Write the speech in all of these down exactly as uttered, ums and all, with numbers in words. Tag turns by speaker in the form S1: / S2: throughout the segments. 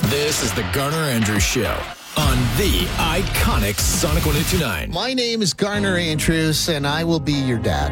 S1: This is the Garner Andrews Show on the iconic Sonic one oh two nine.
S2: My name is Garner Andrews, and I will be your dad.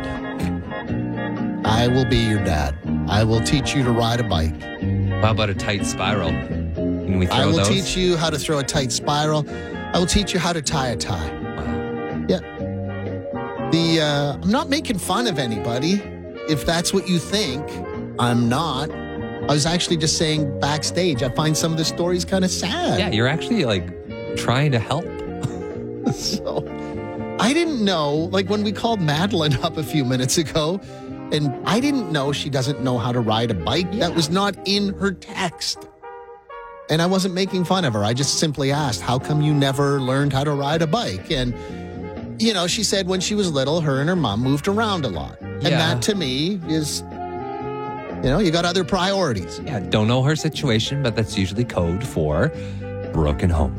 S2: I will be your dad. I will teach you to ride a bike.
S3: How about a tight spiral? Can we throw
S2: I will
S3: those?
S2: teach you how to throw a tight spiral. I will teach you how to tie a tie.
S3: Wow.
S2: Yeah. The uh, I'm not making fun of anybody. If that's what you think, I'm not. I was actually just saying backstage, I find some of the stories kind of sad.
S3: Yeah, you're actually like trying to help.
S2: So I didn't know, like when we called Madeline up a few minutes ago, and I didn't know she doesn't know how to ride a bike.
S3: Yeah.
S2: That was not in her text. And I wasn't making fun of her. I just simply asked, how come you never learned how to ride a bike? And, you know, she said when she was little, her and her mom moved around a lot. And
S3: Yeah.
S2: that to me is, you know, you got other priorities.
S3: Yeah, don't know her situation, but that's usually code for broken home.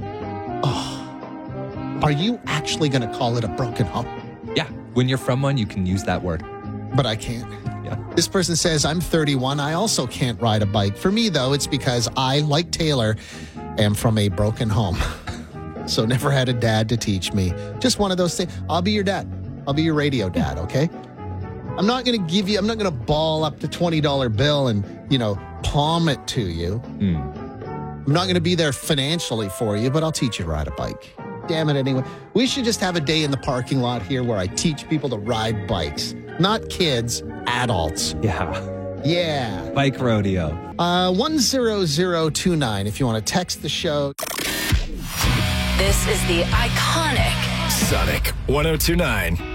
S2: Are you actually going to call it a broken home?
S3: Yeah, when you're from one, you can use that word.
S2: But I can't.
S3: Yeah.
S2: This person says, I'm thirty-one. I also can't ride a bike. For me, though, it's because I, like Taylor, am from a broken home. So never had a dad to teach me. Just one of those things. I'll be your dad. I'll be your radio dad, okay? I'm not going to give you, I'm not going to ball up the twenty dollar bill and, you know, palm it to you.
S3: Mm.
S2: I'm not going to be there financially for you, but I'll teach you to ride a bike. Damn it, anyway. We should just have a day in the parking lot here where I teach people to ride bikes. Not kids, adults.
S3: Yeah.
S2: Yeah.
S3: Bike rodeo.
S2: Uh, one zero zero two nine if you want to text the show.
S4: This is the iconic
S1: Sonic one oh two nine.